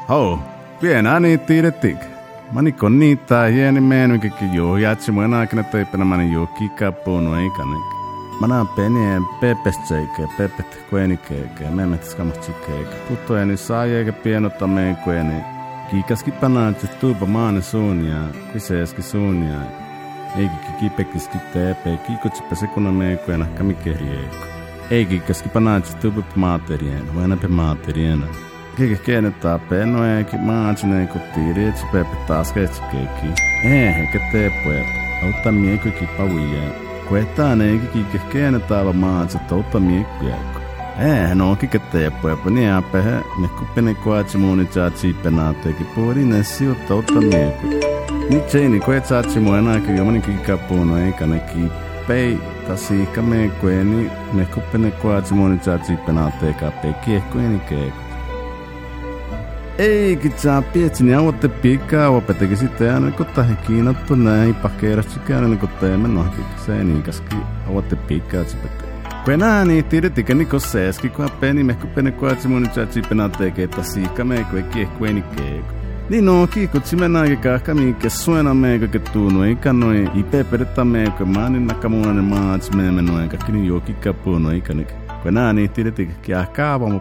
Hau, pienä niin tiedettik. Mani konnittaa hieni menu kiki joo jatsi muena aikana teipänä mani joo kikapuunu eikänik. Mana penien pepestseike, pepet kuenikeike, memmet skamastikeike. Puttoeni saajeikä pienota meen kueni. Kiikaski panaatsi tuupa maane suunia, kyseeski suunia. Eikä kikipekiski teepe, kiikutsipa sekuna meen kuena kamikehrieiku. Eikä kiikaski panaatsi tuupa maaterien, huenape maateriena. Kiki kienetää penoeekin maatsineen kun tiirietsi pepe taas keitsikeikki. Eikä teepuep, auttaa miekuikin pavuijeen. Kuetaan eikä kiki kienetää maatsit auttaa miekkujaikko. No kiki teepuep, niin apehe, me kuppene kuatsi muuni tsaatsi penaateekin puolinen siutta auttaa miekku. Niin tseini kuetsaatsi muenaakin jomani kikapuunu eikä ne kippei. Tasiikka miekkueni, me kuppene kuatsi muuni tsaatsi penaateekaa pekiekkueni keikku. Eikä saa pietsini avoitte piikkaa opeteki sitten aina kun tahi kiinattu näin pakeerasti käydä kun teemme nohki se niikaski avoitte piikkaa tsipette. Kun ääni tiedettikä niko seeski kun peni mehku pene kuatsi mun tjatsi penaateeke että siikka meikku ei kiehkueni keeku. Niin no kiikutsi mennä aikakahka mikä suena meikku ke tuunu eikä noin ipe peretta meikku maanin nakamuunainen maats meemme noin kaikki niin juokikka puunu eikä nik. Kun ääni tiedettikä kiahkaa